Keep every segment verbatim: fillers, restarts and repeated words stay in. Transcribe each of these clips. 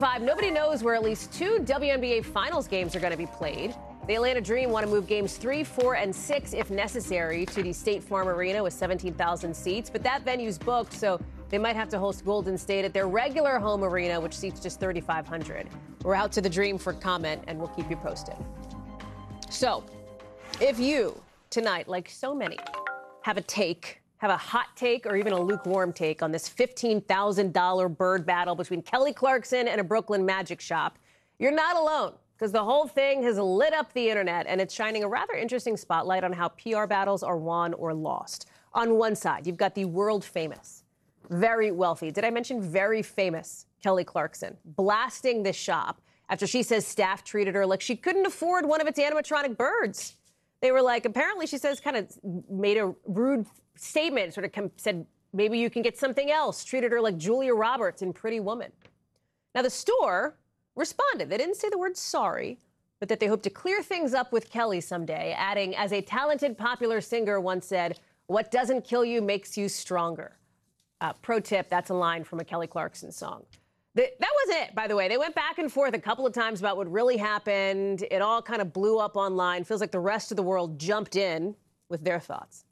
Five, nobody knows where at least two W N B A Finals games are going to be played. The Atlanta Dream want to move games three, four, and six, if necessary, to the State Farm Arena with seventeen thousand seats. But that venue's booked, so they might have to host Golden State at their regular home arena, which seats just thirty-five hundred. We're out to the Dream for comment, and we'll keep you posted. So, if you, tonight, like so many, have a take, have a hot take or even a lukewarm take on this fifteen thousand dollar bird battle between Kelly Clarkson and a Brooklyn Magic shop, you're not alone, because the whole thing has lit up the internet, and it's shining a rather interesting spotlight on how P R battles are won or lost. On one side, you've got the world famous, very wealthy, did I mention very famous, Kelly Clarkson, blasting this shop after she says staff treated her like she couldn't afford one of its animatronic birds. They were like, apparently, she says, kind of made a rude statement, sort of said, maybe you can get something else, treated her like Julia Roberts in Pretty Woman. Now, the store responded. They didn't say the word sorry, but that they hope to clear things up with Kelly someday, adding, as a talented, popular singer once said, what doesn't kill you makes you stronger. Uh, pro tip, that's a line from a Kelly Clarkson song. The, that wasn't it, by the way. They went back and forth a couple of times about what really happened. It all kind of blew up online. Feels like the rest of the world jumped in with their thoughts.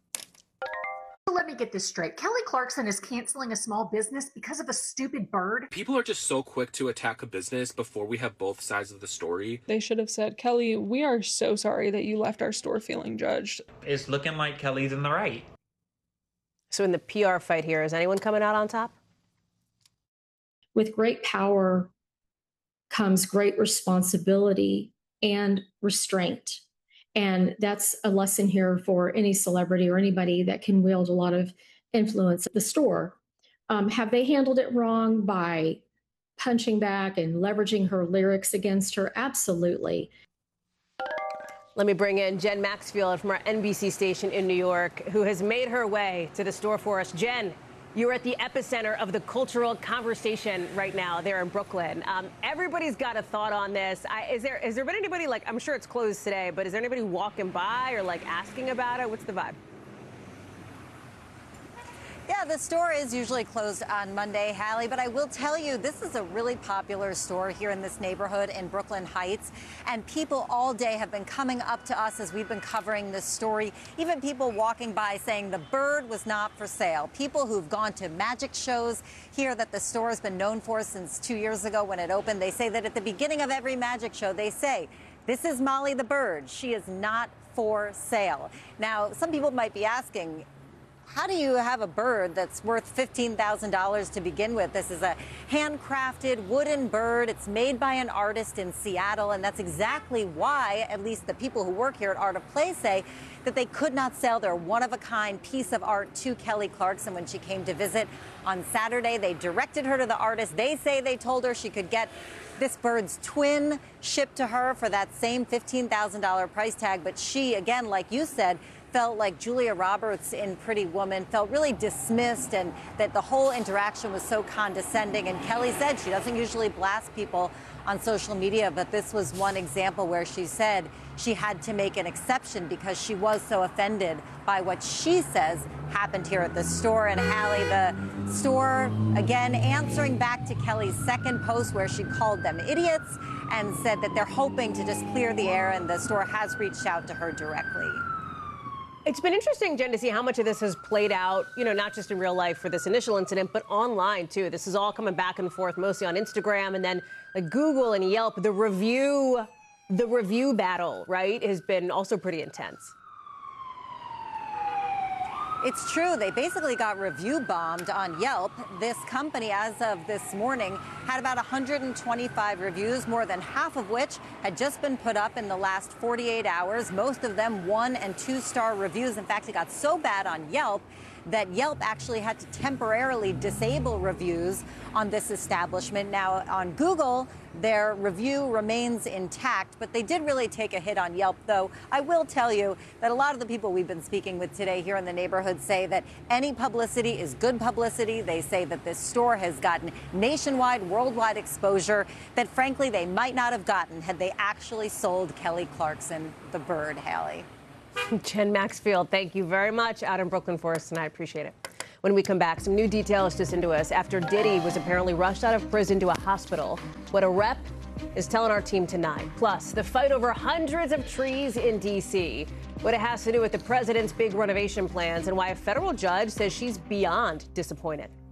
Let me get this straight. Kelly Clarkson is canceling a small business because of a stupid bird? People are just so quick to attack a business before we have both sides of the story. They should have said, Kelly, we are so sorry that you left our store feeling judged. It's looking like Kelly's in the right. So in the P R fight here, is anyone coming out on top? With great power comes great responsibility and restraint. And that's a lesson here for any celebrity or anybody that can wield a lot of influence at the store. Um, have they handled it wrong by punching back and leveraging her lyrics against her? Absolutely. Let me bring in Jen Maxfield from our N B C station in New York, who has made her way to the store for us. Jen, you're at the epicenter of the cultural conversation right now there in Brooklyn. Um, everybody's got a thought on this. I, is there has there been anybody, like, I'm sure it's closed today, but is there anybody walking by or like asking about it? What's the vibe? Yeah, the store is usually closed on Monday, Hallie, but I will tell you, this is a really popular store here in this neighborhood in Brooklyn Heights, and people all day have been coming up to us as we've been covering this story, even people walking by saying the bird was not for sale. People who've gone to magic shows here that the store has been known for since two years ago when it opened, they say that at the beginning of every magic show, they say, this is Molly the bird. She is not for sale. Now, some people might be asking, how do you have a bird that's worth fifteen thousand dollars to begin with? This is a handcrafted wooden bird. It's made by an artist in Seattle, and that's exactly why, at least the people who work here at Art of Play say, that they could not sell their one-of-a-kind piece of art to Kelly Clarkson when she came to visit on Saturday. They directed her to the artist. They say they told her she could get this bird's twin shipped to her for that same fifteen thousand dollar price tag, but she, again, like you said, felt like Julia Roberts in Pretty Woman, felt really dismissed, and that the whole interaction was so condescending. And Kelly said she doesn't usually blast people on social media, but this was one example where she said she had to make an exception because she was so offended by what she says happened here at the store. And Hallie, the store, again, answering back to Kelly's second post where she called them idiots and said that they're hoping to just clear the air, and the store has reached out to her directly. It's been interesting, Jen, to see how much of this has played out, you know, not just in real life for this initial incident, but online, too. This is all coming back and forth, mostly on Instagram, and then like Google and Yelp. The review, the review battle, right, has been also pretty intense. It's true. They basically got review bombed on Yelp. This company, as of this morning, had about one hundred twenty-five reviews, more than half of which had just been put up in the last forty-eight hours. Most of them one and two star reviews. In fact, it got so bad on Yelp that Yelp actually had to temporarily disable reviews on this establishment. Now, on Google, their review remains intact, but they did really take a hit on Yelp, though. I will tell you that a lot of the people we've been speaking with today here in the neighborhood say that any publicity is good publicity. They say that this store has gotten nationwide, worldwide exposure that, frankly, they might not have gotten had they actually sold Kelly Clarkson the bird, Hallie. Jen Maxfield, thank you very much out in Brooklyn for us tonight. I appreciate it. When we come back, some new details to send to us after Diddy was apparently rushed out of prison to a hospital. What a rep is telling our team tonight. Plus, the fight over hundreds of trees in D C, what it has to do with the president's big renovation plans, and why a federal judge says she's beyond disappointed.